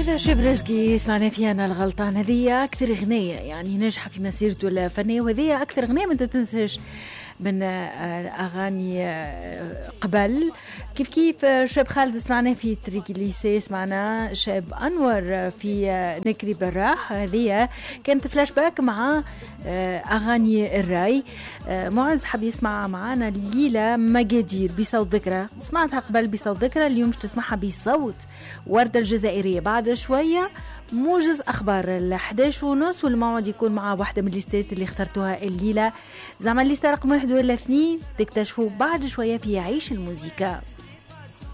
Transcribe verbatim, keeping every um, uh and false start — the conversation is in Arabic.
هذا شبرزقي سمعنا فيها أنا الغلطان. هذه أكثر أغنية يعني نجحة في مسيرته الفنية، وهذه أكثر أغنية ما تنساش من أغاني قبل. كيف كيف شاب خالد سمعنا في تريكي ليسي، سمعنا شاب أنور في نكري براح. هذه كانت فلاش باك مع أغاني الراي. معز حب يسمع معنا الليلة مقادير بصوت ذكرى، سمعتها قبل بصوت ذكرى، اليوم مش تسمعها بصوت وردة الجزائرية. بعد شوية موجز أخبار الحداش ونص، والموعد يكون مع واحدة من الليستات اللي اخترتوها الليلة. زعما الليستة رقم واحد ولا اثنين تكتشفوا بعد شوية في عيش الموسيقى.